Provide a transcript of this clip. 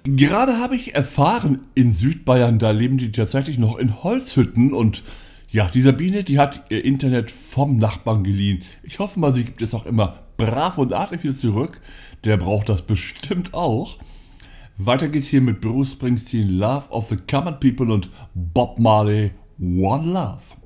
Gerade habe ich erfahren, in Südbayern, da leben die tatsächlich noch in Holzhütten und ja, die Sabine, die hat ihr Internet vom Nachbarn geliehen. Ich hoffe mal, sie gibt es auch immer brav und artig wieder zurück. Der braucht das bestimmt auch. Weiter geht's hier mit Bruce Springsteen, Love of the Common People und Bob Marley, One Love.